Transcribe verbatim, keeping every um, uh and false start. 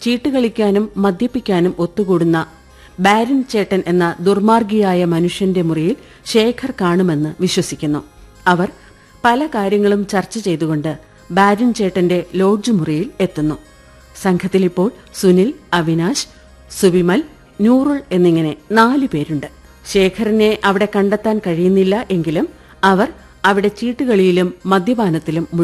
ചീട്ടുകളിക്കാനും മദ്യപിക്കാനും ഒത്തുകൂടുന്ന barren ചേട്ടൻ എന്ന ദുർമാർഗിയായ മനുഷ്യന്റെ മുറിയിൽ ശേഖർ കാണുമെന്ന് വിശ്വസിക്കുന്നു. അവർ പല കാര്യങ്ങളും ചർച്ച ചെയ്തുകൊണ്ട് ബാരൻ ചേട്ടന്റെ ലോഡ്ജ് മുറിയിൽ എത്തുന്നു. സംഘത്തിലിപ്പോൾ സുനിൽ, അവിനാശ്, സുവിമൽ, നൂറുൾ എന്നിങ്ങനെ നാലു പേരുണ്ട്. ശേഖറിനെ അവിടെ കണ്ടെത്താൻ കഴിയുന്നില്ല എങ്കിലും അവർ അവിടെ ചീട്ടുകളിയിലും മദ്യപാനത്തിലും